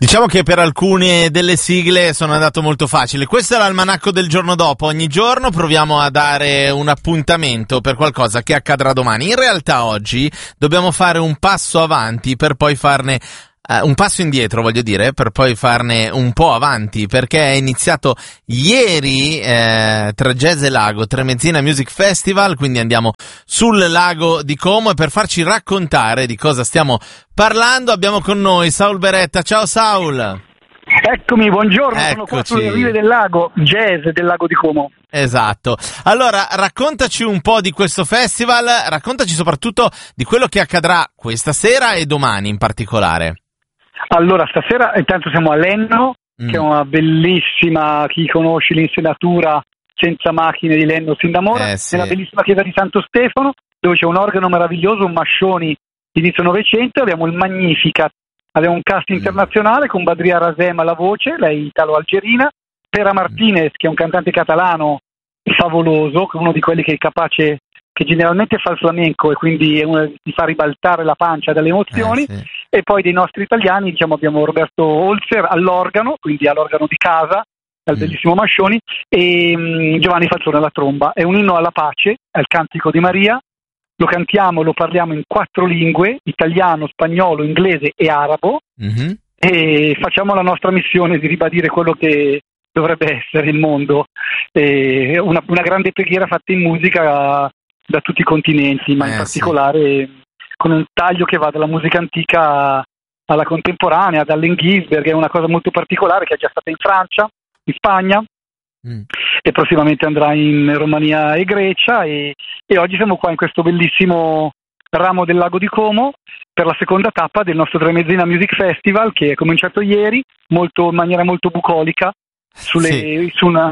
Diciamo che per alcune delle sigle sono andato molto facile. Questo è l'almanacco del giorno dopo. Ogni giorno proviamo a dare un appuntamento per qualcosa che accadrà domani. In realtà oggi dobbiamo fare un passo avanti per poi farne un passo indietro, voglio dire, per poi farne un po' avanti, perché è iniziato ieri tra Jazz e Lago, Tremezzina Music Festival, quindi andiamo sul lago di Como e per farci raccontare di cosa stiamo parlando abbiamo con noi Saul Beretta. Ciao Saul! Eccomi, buongiorno, Eccoci. Sono qua sulle rive del lago, Jazz del lago di Como. Esatto. Allora, raccontaci un po' di questo festival, raccontaci soprattutto di quello che accadrà questa sera e domani in particolare. Allora, stasera intanto siamo a Lenno, che è una bellissima, chi conosce l'insenatura senza macchine di Lenno sin d'amore, Sì. nella bellissima chiesa di Santo Stefano, dove c'è un organo meraviglioso, un Mascioni inizio Novecento, abbiamo il Magnificat, abbiamo un cast internazionale con Badria Razem alla voce, lei italo-algerina, Pera Martinez, che è un cantante catalano favoloso, uno di quelli che è capace, che generalmente fa il flamenco e quindi è uno di fa ribaltare la pancia dalle emozioni, Sì. e poi dei nostri italiani, diciamo, abbiamo Roberto Holzer all'organo, quindi all'organo di casa, al bellissimo Mascioni, e Giovanni Falzone alla tromba. È un inno alla pace, è il cantico di Maria, lo cantiamo, lo parliamo in 4 lingue, italiano, spagnolo, inglese e arabo, e facciamo la nostra missione di ribadire quello che dovrebbe essere il mondo, una grande preghiera fatta in musica da tutti i continenti, ma in particolare con un taglio che va dalla musica antica alla contemporanea, dall'Allen Ginsberg, è una cosa molto particolare che è già stata in Francia, in Spagna, e prossimamente andrà in Romania e Grecia, e oggi siamo qua in questo bellissimo ramo del lago di Como per la seconda tappa del nostro Tremezzina Music Festival, che è cominciato ieri in maniera molto bucolica sulle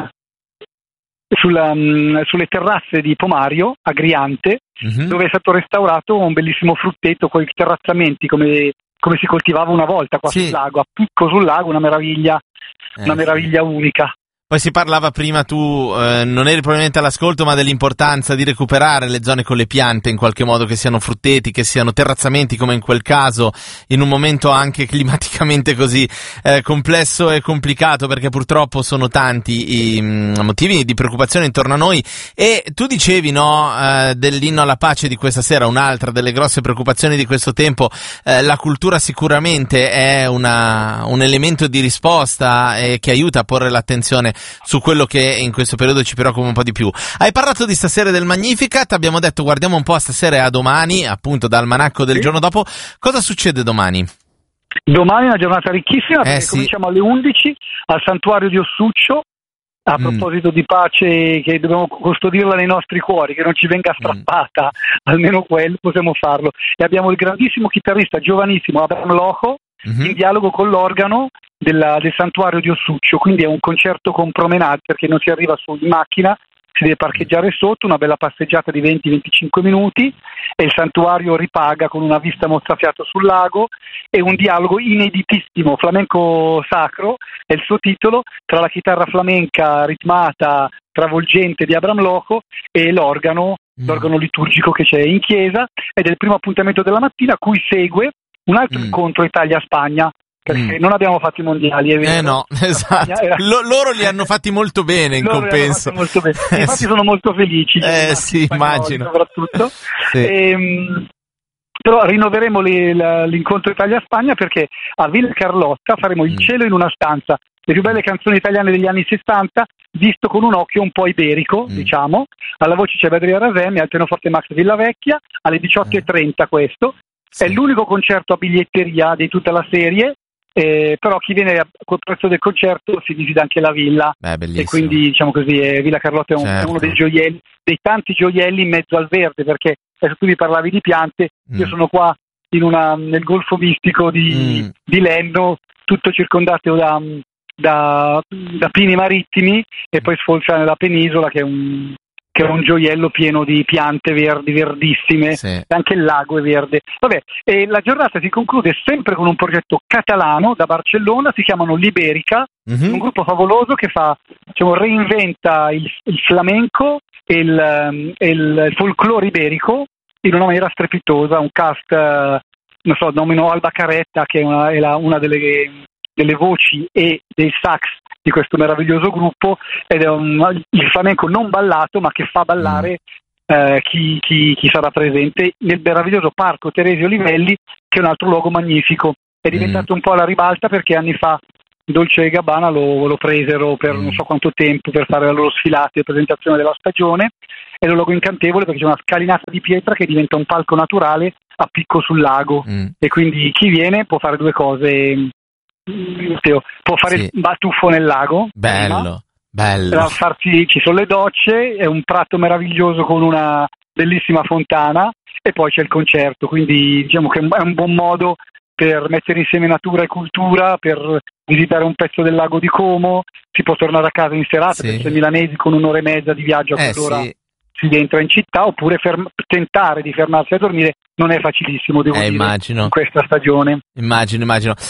terrazze di Pomario, a Griante, dove è stato restaurato un bellissimo frutteto con i terrazzamenti come si coltivava una volta qua sul lago, a picco sul lago, una meraviglia unica. Poi si parlava prima, tu non eri probabilmente all'ascolto, ma dell'importanza di recuperare le zone con le piante in qualche modo, che siano frutteti, che siano terrazzamenti come in quel caso, in un momento anche climaticamente così complesso e complicato, perché purtroppo sono tanti i motivi di preoccupazione intorno a noi. E tu dicevi, no, dell'inno alla pace di questa sera, un'altra delle grosse preoccupazioni di questo tempo, la cultura sicuramente è un elemento di risposta che aiuta a porre l'attenzione su quello che in questo periodo ci preoccupa un po' di più. Hai parlato di stasera del Magnificat, abbiamo detto guardiamo un po' a stasera e a domani, appunto dal almanacco del giorno dopo. Cosa succede domani? Domani è una giornata ricchissima, perché cominciamo alle 11 al santuario di Ossuccio, a proposito di pace, che dobbiamo custodirla nei nostri cuori, che non ci venga strappata, almeno quello possiamo farlo. E abbiamo il grandissimo chitarrista giovanissimo Abraham Lojo in dialogo con l'organo del santuario di Ossuccio, quindi è un concerto con promenade, perché non si arriva su in macchina, si deve parcheggiare sotto, una bella passeggiata di 20-25 minuti, e il santuario ripaga con una vista mozzafiato sul lago e un dialogo ineditissimo, flamenco sacro è il suo titolo, tra la chitarra flamenca ritmata, travolgente di Abraham Lojo e l'organo liturgico che c'è in chiesa, ed è il primo appuntamento della mattina, a cui segue un altro incontro Italia-Spagna, perché non abbiamo fatto i mondiali, è vero? No, esatto. Loro li hanno fatti molto bene in compenso. Molto bene. Infatti sono molto felici. Sì, immagino. Soprattutto. Però rinnoveremo l'incontro Italia-Spagna, perché a Villa Carlotta faremo Il cielo in una stanza, le più belle canzoni italiane degli anni 60, visto con un occhio un po' iberico, diciamo. Alla voce c'è Badria Razem e al pianoforte Max Villavecchia, alle 18:30 questo. È l'unico concerto a biglietteria di tutta la serie, però chi viene col prezzo del concerto si visita anche la villa, e quindi diciamo così Villa Carlotta è uno dei gioielli, dei tanti gioielli in mezzo al verde, perché adesso tu mi parlavi di piante, io sono qua nel golfo mistico di Lenno, tutto circondato da pini marittimi, e poi sfocia nella penisola che è un gioiello pieno di piante verdi, verdissime, e anche il lago è verde. Vabbè, e la giornata si conclude sempre con un progetto catalano da Barcellona, si chiamano Liberica, un gruppo favoloso che reinventa il flamenco e il folklore iberico in una maniera strepitosa, un cast, nomino Alba Caretta, che è una delle delle voci e dei sax di questo meraviglioso gruppo, ed è il flamenco non ballato ma che fa ballare chi sarà presente nel meraviglioso Parco Teresio Livelli, che è un altro luogo magnifico. È diventato un po' alla ribalta perché anni fa Dolce & Gabbana lo presero per non so quanto tempo per fare la loro sfilata di presentazione della stagione. È un luogo incantevole perché c'è una scalinata di pietra che diventa un palco naturale a picco sul lago, e quindi chi viene può fare due cose. Può fare il tuffo nel lago, bello. Ci sono le docce, è un prato meraviglioso con una bellissima fontana, e poi c'è il concerto, quindi diciamo che è un buon modo per mettere insieme natura e cultura, per visitare un pezzo del lago di Como. Si può tornare a casa in serata, per i milanesi con un'ora e mezza di viaggio a quell'ora si entra in città, oppure tentare di fermarsi a dormire non è facilissimo, devo dire, immagino. In questa stagione. Immagino.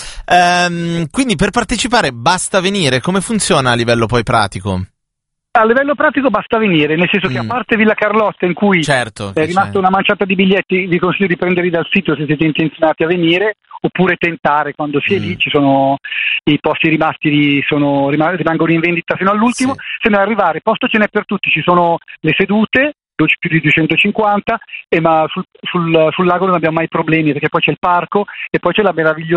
Quindi per partecipare basta venire, come funziona a livello poi pratico? A livello pratico basta venire, nel senso che a parte Villa Carlotta, in cui è rimasta una manciata di biglietti, vi consiglio di prenderli dal sito se siete intenzionati a venire, oppure tentare quando si è lì. Ci sono i posti rimangono in vendita fino all'ultimo. Se ne arrivare, posto ce n'è per tutti, ci sono le sedute, più di 250, ma sul lago non abbiamo mai problemi, perché poi c'è il parco e poi c'è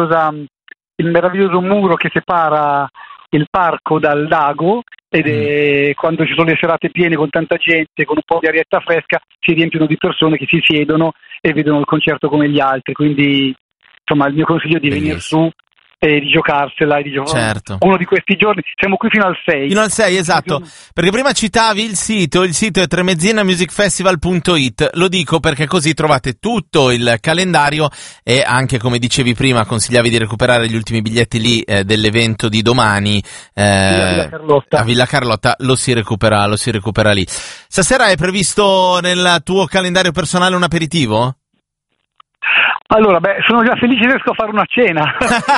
il meraviglioso muro che separa il parco dal lago, ed quando ci sono le serate piene con tanta gente, con un po' di arietta fresca, si riempiono di persone che si siedono e vedono il concerto come gli altri. Quindi insomma il mio consiglio è di venire su e di giocarsela e di giocare uno di questi giorni. Siamo qui fino al 6. Fino al 6, esatto. Perché prima citavi il sito è tremezzinamusicfestival.it. Lo dico perché così trovate tutto il calendario, e anche, come dicevi prima, consigliavi di recuperare gli ultimi biglietti lì dell'evento di domani a Villa Carlotta. Lo si recupera lì. Stasera è previsto nel tuo calendario personale un aperitivo? Allora, sono già felice che riesco a fare una cena.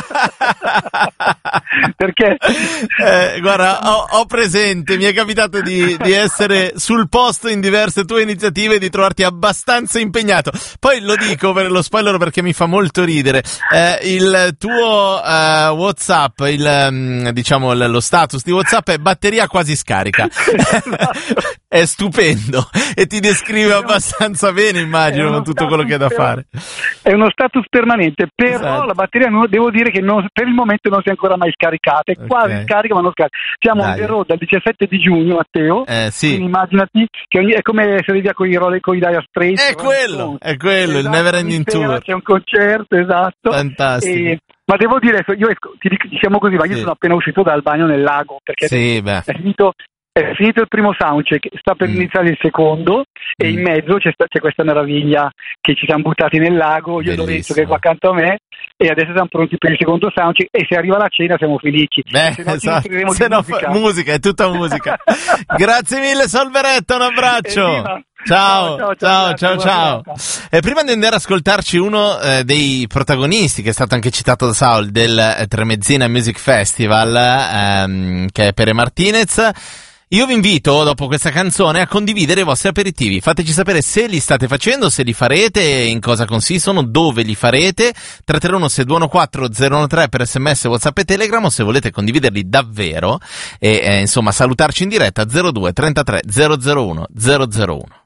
Perché? Guarda, ho presente, mi è capitato di essere sul posto in diverse tue iniziative e di trovarti abbastanza impegnato. Poi lo dico per lo spoiler perché mi fa molto ridere. Il tuo WhatsApp, lo status di WhatsApp è batteria quasi scarica. È stupendo e ti descrive abbastanza bene, immagino, con tutto quello che è da fare. È uno status permanente, però la batteria devo dire che per il momento non si è ancora mai scaricata, è quasi scarica ma non scarica. Siamo on the road dal 17 di giugno, Matteo, quindi immaginati che è come essere via con i Dire Straits. È quello, esatto, il Never Ending Tour. C'è un concerto, esatto. Fantastico. Ma devo dire, diciamo così, ma io sono appena uscito dal bagno nel lago, perché è finito il primo soundcheck, sta per iniziare il secondo, e in mezzo c'è questa meraviglia che ci siamo buttati nel lago, io e Lorenzo che è qua accanto a me, e adesso siamo pronti per il secondo soundcheck, e se arriva la cena siamo felici. Musica, è tutta musica. Grazie mille Solveretta, un abbraccio. Ciao. E prima di andare ad ascoltarci uno dei protagonisti, che è stato anche citato da Saul, del Tremezzina Music Festival, che è Pere Martinez, io vi invito, dopo questa canzone, a condividere i vostri aperitivi. Fateci sapere se li state facendo, se li farete, in cosa consistono, dove li farete. 331-6214-013 per SMS, WhatsApp e Telegram, o se volete condividerli davvero e salutarci in diretta, 02 33 001 001.